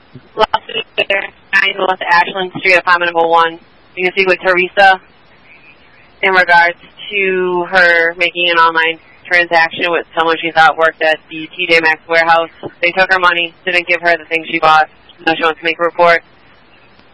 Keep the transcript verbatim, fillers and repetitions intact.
Lawsuit nine North Ashland Street, apartment number one. You can speak with Teresa in regards to her making an online transaction with someone she thought worked at the T J Maxx warehouse. They took her money, didn't give her the thing she bought. Now she wants to make a report.